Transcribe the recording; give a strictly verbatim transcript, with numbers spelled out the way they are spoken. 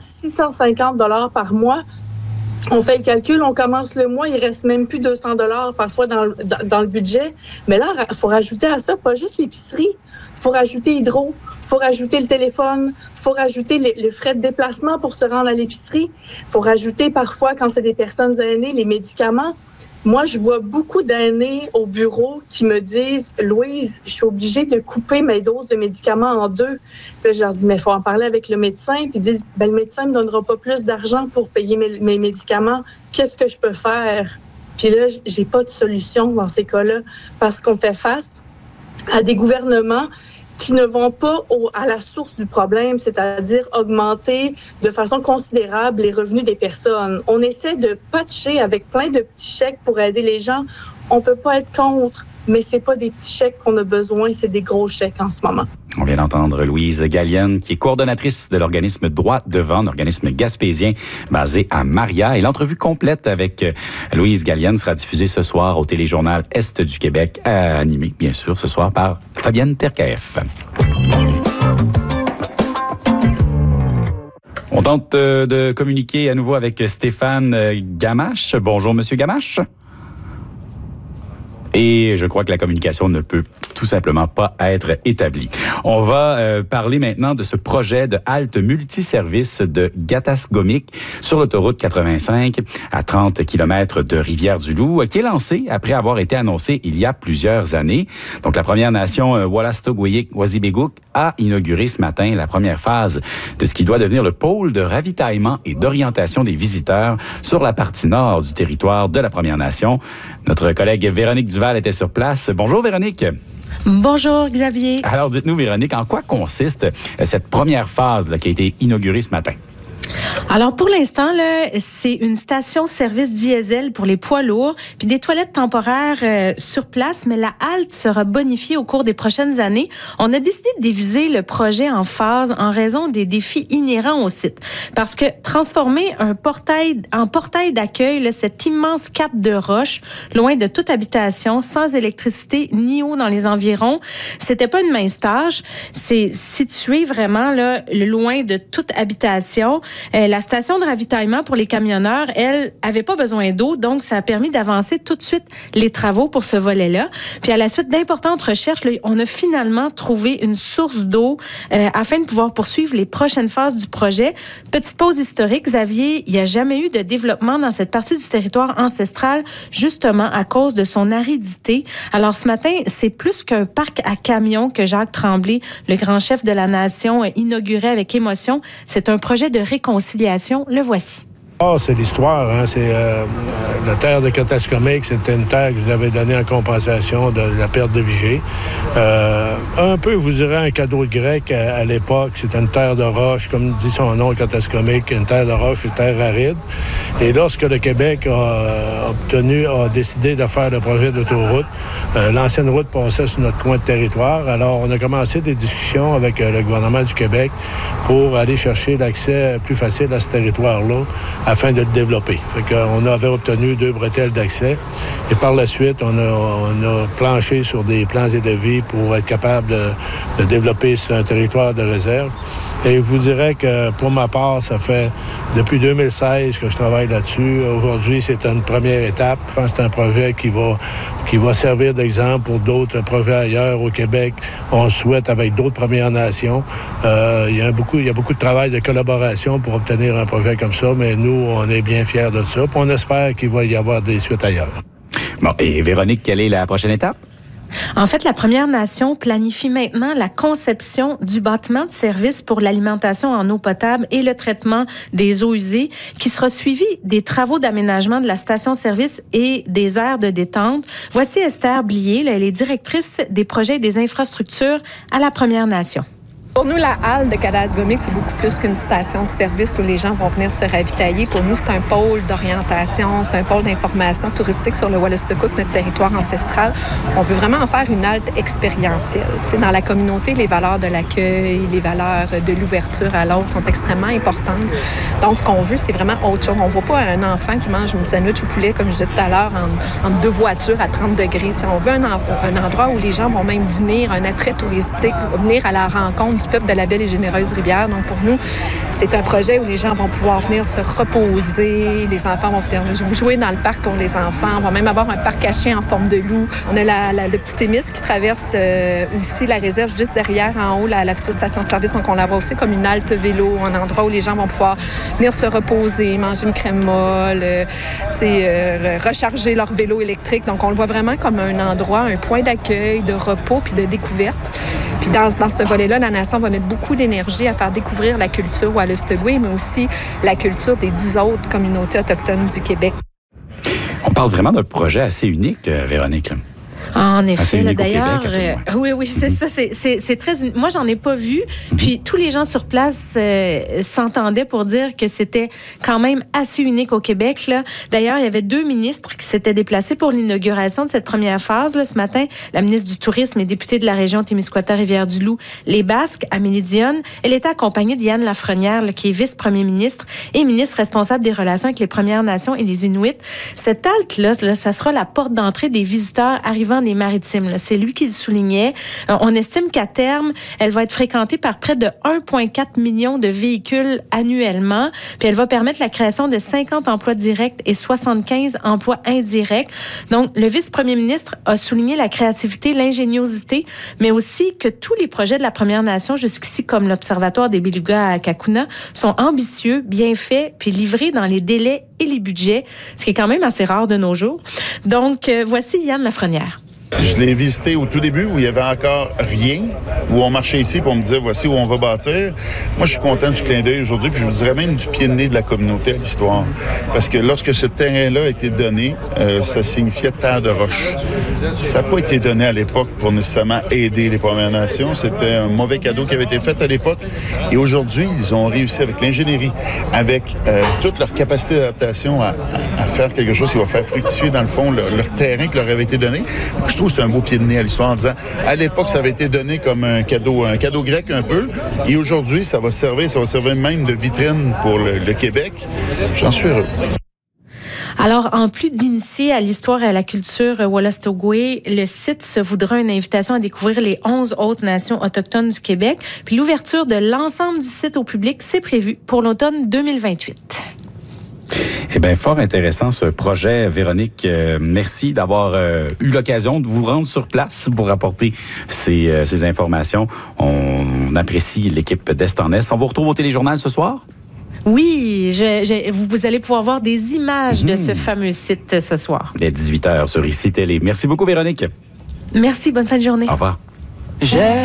six cent cinquante dollars par mois. On fait le calcul, on commence le mois, il reste même plus deux cents dollars parfois dans, dans, dans le budget. Mais là, il faut rajouter à ça pas juste l'épicerie, il faut rajouter Hydro, il faut rajouter le téléphone, il faut rajouter les, les frais de déplacement pour se rendre à l'épicerie, il faut rajouter parfois, quand c'est des personnes aînées, les médicaments. Moi, je vois beaucoup d'aînés au bureau qui me disent « Louise, je suis obligée de couper mes doses de médicaments en deux. » Puis je leur dis « Mais il faut en parler avec le médecin. » Puis ils disent ben, « Le médecin ne me donnera pas plus d'argent pour payer mes, mes médicaments. Qu'est-ce que je peux faire? » Puis là, j'ai pas de solution dans ces cas-là parce qu'on fait face à des gouvernements qui ne vont pas au, à la source du problème, c'est-à-dire augmenter de façon considérable les revenus des personnes. On essaie de patcher avec plein de petits chèques pour aider les gens. On peut pas être contre, mais c'est pas des petits chèques qu'on a besoin, c'est des gros chèques en ce moment. On vient d'entendre Louise Gallienne, qui est coordonnatrice de l'organisme Droit Devant, un organisme gaspésien basé à Maria. Et l'entrevue complète avec Louise Gallienne sera diffusée ce soir au téléjournal Est du Québec, animé, bien sûr, ce soir par Fabienne Terkaef. On tente de communiquer à nouveau avec Stéphane Gamache. Bonjour, Monsieur Gamache. Et je crois que la communication ne peut tout simplement pas être établie. On va euh, parler maintenant de ce projet de halte multiservice de Gatascomic sur l'autoroute quatre-vingt-cinq à trente kilomètres de Rivière-du-Loup, qui est lancé après avoir été annoncé il y a plusieurs années. Donc la Première Nation euh, Wolastoqiyik-Wazibegouk a inauguré ce matin la première phase de ce qui doit devenir le pôle de ravitaillement et d'orientation des visiteurs sur la partie nord du territoire de la Première Nation. Notre collègue Véronique Duval était sur place. Bonjour Véronique. Bonjour Xavier. Alors dites-nous Véronique, en quoi consiste cette première phase là, qui a été inaugurée ce matin? Alors, pour l'instant, là, c'est une station-service diesel pour les poids lourds, puis des toilettes temporaires euh, sur place, mais la halte sera bonifiée au cours des prochaines années. On a décidé de diviser le projet en phases en raison des défis inhérents au site. Parce que transformer un portail en portail d'accueil, là, cet immense cap de roche, loin de toute habitation, sans électricité ni eau dans les environs, c'était pas une mince tâche. C'est situé vraiment là, loin de toute habitation. Euh, la station de ravitaillement pour les camionneurs, elle, avait pas besoin d'eau, donc ça a permis d'avancer tout de suite les travaux pour ce volet-là. Puis à la suite d'importantes recherches, là, on a finalement trouvé une source d'eau euh, afin de pouvoir poursuivre les prochaines phases du projet. Petite pause historique, Xavier, il n'y a jamais eu de développement dans cette partie du territoire ancestral, justement à cause de son aridité. Alors ce matin, c'est plus qu'un parc à camions que Jacques Tremblay, le grand chef de la nation, inaugurait avec émotion. C'est un projet de réconciliation. Le voici. Oh, c'est l'histoire. Hein? C'est euh, la terre de Gatascomic, c'était une terre que vous avez donnée en compensation de la perte de Vigée. Euh, un peu, vous direz, un cadeau de grec à, à l'époque. C'était une terre de roche, comme dit son nom, Gatascomic, une terre de roche, une terre aride. Et lorsque le Québec a obtenu, a décidé de faire le projet d'autoroute, euh, l'ancienne route passait sur notre coin de territoire. Alors, on a commencé des discussions avec euh, le gouvernement du Québec pour aller chercher l'accès plus facile à ce territoire-là, afin de le développer. Fait qu'on avait obtenu deux bretelles d'accès et par la suite, on a, on a planché sur des plans et devis pour être capable de, de développer sur un territoire de réserve. Et je vous dirais que pour ma part, ça fait depuis deux mille seize que je travaille là-dessus. Aujourd'hui, c'est une première étape. Je pense que c'est un projet qui va, qui va servir d'exemple pour d'autres projets ailleurs au Québec. On souhaite avec d'autres Premières Nations. Euh, il y a beaucoup, il y a beaucoup de travail de collaboration pour obtenir un projet comme ça, mais nous, on est bien fiers de ça. Puis on espère qu'il va y avoir des suites ailleurs. Bon, et Véronique, quelle est la prochaine étape? En fait, la Première Nation planifie maintenant la conception du bâtiment de service pour l'alimentation en eau potable et le traitement des eaux usées, qui sera suivi des travaux d'aménagement de la station-service et des aires de détente. Voici Esther Blier, elle est directrice des projets et des infrastructures à la Première Nation. Pour nous, la halle de Gatascomic, c'est beaucoup plus qu'une station de service où les gens vont venir se ravitailler. Pour nous, c'est un pôle d'orientation, c'est un pôle d'information touristique sur le Wolastoqiyik, notre territoire ancestral. On veut vraiment en faire une halte expérientielle. Tu sais, dans la communauté, les valeurs de l'accueil, les valeurs de l'ouverture à l'autre sont extrêmement importantes. Donc, ce qu'on veut, c'est vraiment autre chose. On ne voit pas un enfant qui mange une sandwich au poulet, comme je disais tout à l'heure, en, en deux voitures à trente degrés. Tu sais, on veut un, un endroit où les gens vont même venir, un attrait touristique, venir à la rencontre du peuple de la belle et généreuse rivière. Donc, pour nous, c'est un projet où les gens vont pouvoir venir se reposer. Les enfants vont venir jouer dans le parc pour les enfants. On va même avoir un parc caché en forme de loup. On a la, la, le petit Témis qui traverse euh, aussi la réserve juste derrière, en haut, la, la future station-service. Donc, on la voit aussi comme une halte vélo, un endroit où les gens vont pouvoir venir se reposer, manger une crème molle, euh, euh, recharger leur vélo électrique. Donc, on le voit vraiment comme un endroit, un point d'accueil, de repos puis de découverte. Puis dans, dans ce volet-là, la Nation va mettre beaucoup d'énergie à faire découvrir la culture Wolastoqey, mais aussi la culture des dix autres communautés autochtones du Québec. On parle vraiment d'un projet assez unique, Véronique. En effet, là, d'ailleurs, euh, oui, oui, c'est ça, c'est, c'est, c'est très... Moi, j'en ai pas vu, mm-hmm. puis tous les gens sur place euh, s'entendaient pour dire que c'était quand même assez unique au Québec, là. D'ailleurs, il y avait deux ministres qui s'étaient déplacés pour l'inauguration de cette première phase, là, ce matin. La ministre du Tourisme et députée de la région Témiscouata-Rivière-du-Loup, les Basques, Amélie Dionne. Elle était accompagnée de Yann Lafrenière, là, qui est vice-premier ministre et ministre responsable des relations avec les Premières Nations et les Inuits. Cette halte-là, là, ça sera la porte d'entrée des visiteurs arrivant des maritimes. Là. C'est lui qui le soulignait. Euh, on estime qu'à terme, elle va être fréquentée par près de un virgule quatre million de véhicules annuellement. Puis elle va permettre la création de cinquante emplois directs et soixante-quinze emplois indirects. Donc, le vice-premier ministre a souligné la créativité, l'ingéniosité, mais aussi que tous les projets de la Première Nation, jusqu'ici, comme l'Observatoire des Belugas à Kakuna, sont ambitieux, bien faits, puis livrés dans les délais et les budgets, ce qui est quand même assez rare de nos jours. Donc, euh, voici Yann Lafrenière. Je l'ai visité au tout début où il y avait encore rien, où on marchait ici pour me dire voici où on va bâtir. Moi, je suis content du clin d'œil aujourd'hui, puis je vous dirais même du pied de nez de la communauté à l'histoire. Parce que lorsque ce terrain-là a été donné, euh, ça signifiait terre de roche. Ça n'a pas été donné à l'époque pour nécessairement aider les Premières Nations. C'était un mauvais cadeau qui avait été fait à l'époque. Et aujourd'hui, ils ont réussi avec l'ingénierie, avec euh, toute leur capacité d'adaptation à, à faire quelque chose qui va faire fructifier, dans le fond, leur, leur terrain qui leur avait été donné. Je trouve que c'est un beau pied de nez à l'histoire en disant, à l'époque, ça avait été donné comme un cadeau, un cadeau grec un peu, et aujourd'hui, ça va servir, ça va servir même de vitrine pour le, le Québec. J'en suis heureux. Alors, en plus d'initier à l'histoire et à la culture Wolastoqey, le site se voudra une invitation à découvrir les onze autres nations autochtones du Québec. Puis l'ouverture de l'ensemble du site au public, c'est prévu pour l'automne deux mille vingt-huit. Eh bien, fort intéressant ce projet, Véronique. Euh, merci d'avoir euh, eu l'occasion de vous rendre sur place pour apporter ces, euh, ces informations. On, on apprécie l'équipe d'Est en Est. On vous retrouve au téléjournal ce soir? Oui, je, je, vous, vous allez pouvoir voir des images mmh. de ce fameux site ce soir. Dès dix-huit heures sur I C I Télé. Merci beaucoup, Véronique. Merci, bonne fin de journée. Au revoir. J'ai